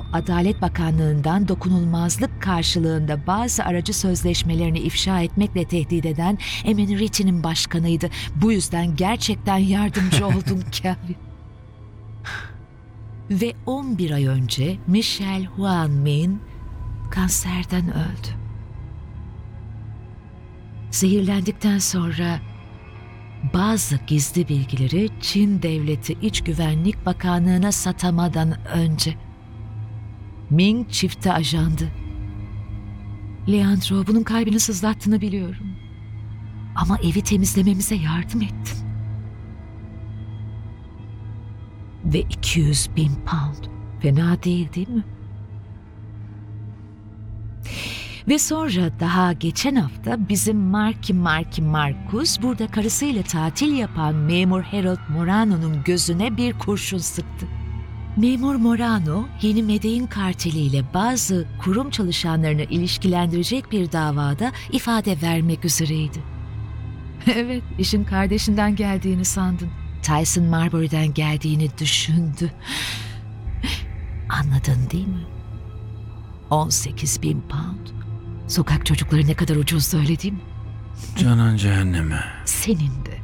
Adalet Bakanlığı'ndan dokunulmazlık karşılığında bazı aracı sözleşmelerini ifşa etmekle tehdit eden Amenrity'nin başkanıydı. Bu yüzden gerçekten yardımcı oldun Kelvin. Ve 11 ay önce Michelle Huang-min kanserden öldü. Zehirlendikten sonra bazı gizli bilgileri Çin Devleti İç Güvenlik Bakanlığı'na satamadan önce Ming çifte ajandı. Leandro, bunun kalbini sızlattığını biliyorum. Ama evi temizlememize yardım ettin. Ve 200.000 pound. Fena değil mi? Ve sonra daha geçen hafta bizim Marcus burada karısıyla tatil yapan memur Harold Morano'nun gözüne bir kurşun sıktı. Memur Morano, yeni Medellin karteliyle bazı kurum çalışanlarını ilişkilendirecek bir davada ifade vermek üzereydi. Evet, işin kardeşinden geldiğini sandın. Tyson Marbury'den geldiğini düşündü. Anladın değil mi? 18.000 pound. Sokak çocukları ne kadar ucuzdu, öyle değil mi? Canan cehenneme. Senin de.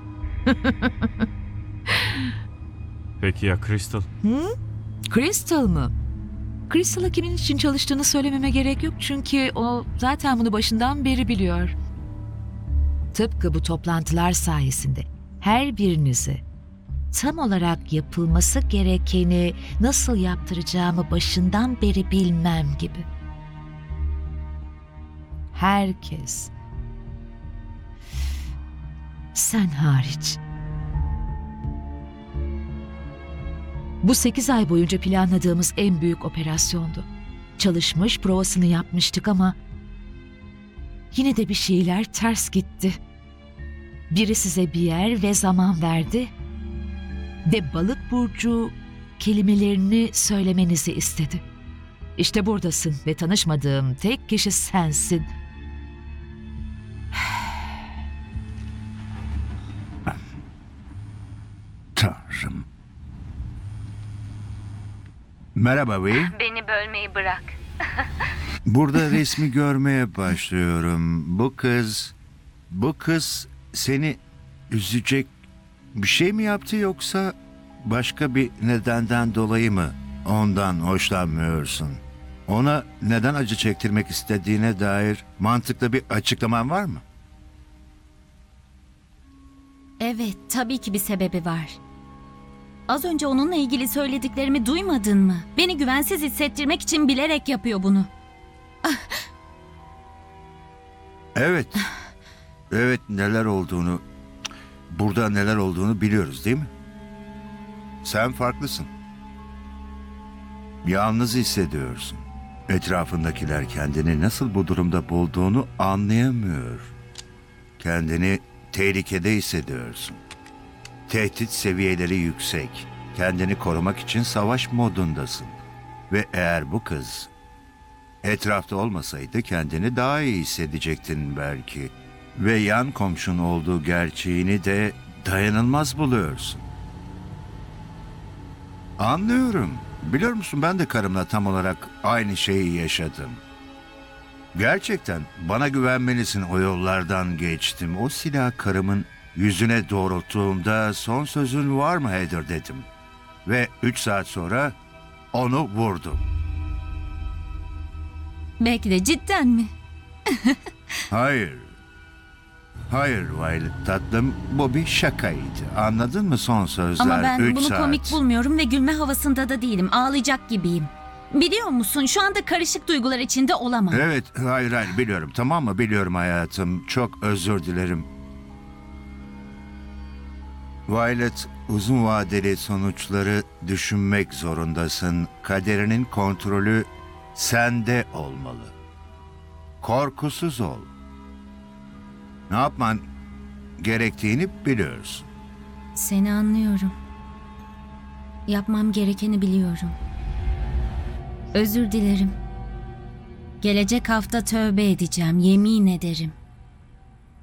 Peki ya Crystal? Crystal mı? Crystal'a kimin için çalıştığını söylememe gerek yok çünkü o zaten bunu başından beri biliyor. Tıpkı bu toplantılar sayesinde her birinize tam olarak yapılması gerekeni nasıl yaptıracağımı başından beri bilmem gibi. Herkes. Sen hariç. Bu 8 ay boyunca planladığımız en büyük operasyondu. Çalışmış, provasını yapmıştık ama yine de bir şeyler ters gitti. Biri size bir yer ve zaman verdi ve balık burcu kelimelerini söylemenizi istedi. İşte buradasın ve tanışmadığım tek kişi sensin. Tanrım. Merhaba Bey. Beni bölmeyi bırak. Burada resmi görmeye başlıyorum. Bu kız seni üzecek bir şey mi yaptı yoksa başka bir nedenden dolayı mı ondan hoşlanmıyorsun? Ona neden acı çektirmek istediğine dair mantıklı bir açıklaman var mı? Evet, tabii ki bir sebebi var. Az önce onunla ilgili söylediklerimi duymadın mı? Beni güvensiz hissettirmek için bilerek yapıyor bunu. Evet. Evet, burada neler olduğunu biliyoruz değil mi? Sen farklısın. Yalnız hissediyorsun. Etrafındakiler kendini nasıl bu durumda bulduğunu anlayamıyor. Kendini tehlikede hissediyorsun. Tehdit seviyeleri yüksek. Kendini korumak için savaş modundasın. Ve eğer bu kız etrafta olmasaydı kendini daha iyi hissedecektin belki. Ve yan komşun olduğu gerçeğini de dayanılmaz buluyorsun. Anlıyorum. Biliyor musun, ben de karımla tam olarak aynı şeyi yaşadım. Gerçekten bana güvenmelisin, o yollardan geçtim. O silahı karımın yüzüne doğrulttuğumda son sözün var mı Heather dedim. Ve 3 saat sonra onu vurdum. Belki de cidden mi? Hayır. Hayır Violet tatlım, bu bir şakaydı. Anladın mı, son sözler 3 saat. Ama ben bunu komik bulmuyorum ve gülme havasında da değilim. Ağlayacak gibiyim. Biliyor musun, şu anda karışık duygular içinde olamam. Evet, hayır biliyorum, tamam mı? Biliyorum hayatım, çok özür dilerim. Violet, uzun vadeli sonuçları düşünmek zorundasın. Kaderinin kontrolü sende olmalı. Korkusuz ol. Ne yapman gerektiğini biliyorsun. Seni anlıyorum. Yapmam gerekeni biliyorum. Özür dilerim. Gelecek hafta tövbe edeceğim, yemin ederim.